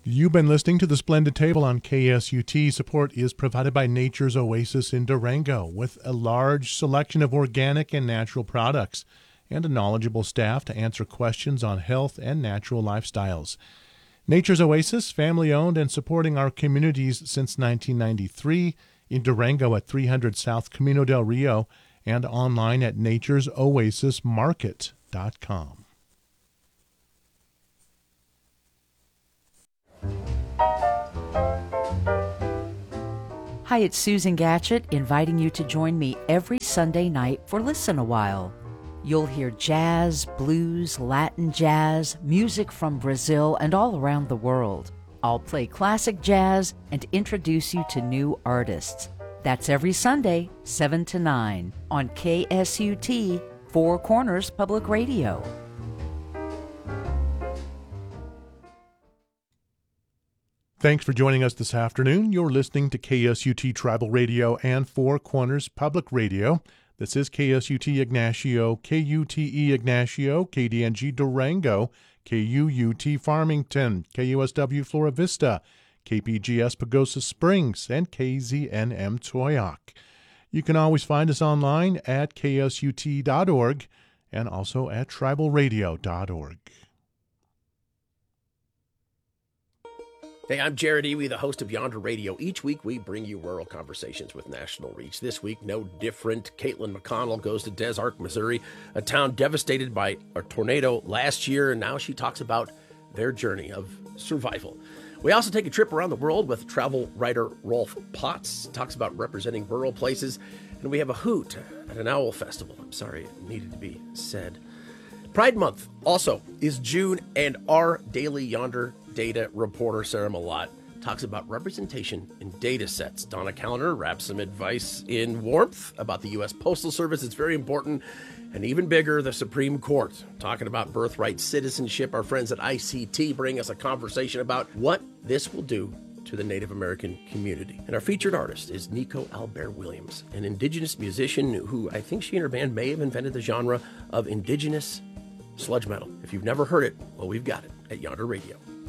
You've been listening to The Splendid Table on KSUT. Support is provided by Nature's Oasis in Durango, with a large selection of organic and natural products and a knowledgeable staff to answer questions on health and natural lifestyles. Nature's Oasis, family-owned and supporting our communities since 1993, in Durango at 300 South Camino del Rio and online at naturesoasismarket.com. Hi, it's Susan Gatchett inviting you to join me every Sunday night for Listen a While. You'll hear jazz, blues, Latin jazz, music from Brazil and all around the world. I'll play classic jazz and introduce you to new artists. That's every Sunday, 7 to 9, on KSUT, Four Corners Public Radio. Thanks for joining us this afternoon. You're listening to KSUT Tribal Radio and Four Corners Public Radio. This is KSUT Ignacio, KUTE Ignacio, KDNG Durango, KUUT Farmington, KUSW Flora Vista, KPGS Pagosa Springs, and KZNM Toyoak. You can always find us online at ksut.org and also at tribalradio.org. Hey, I'm Jared Ewey, the host of Yonder Radio. Each week, we bring you rural conversations with national reach. This week, no different. Caitlin McConnell goes to Des Arc, Missouri, a town devastated by a tornado last year, and now she talks about their journey of survival. We also take a trip around the world with travel writer Rolf Potts, talks about representing rural places, and we have a hoot at an owl festival. I'm sorry, it needed to be said. Pride Month also is June, and our daily Yonder data reporter, Sarah Malott, talks about representation in data sets. Donna Callender wraps some advice in warmth about the U.S. Postal Service. It's very important. And even bigger, the Supreme Court, talking about birthright citizenship. Our friends at ICT bring us a conversation about what this will do to the Native American community. And our featured artist is Nico Albert Williams, an indigenous musician who I think she and her band may have invented the genre of indigenous sludge metal. If you've never heard it, well, we've got it at Yonder Radio.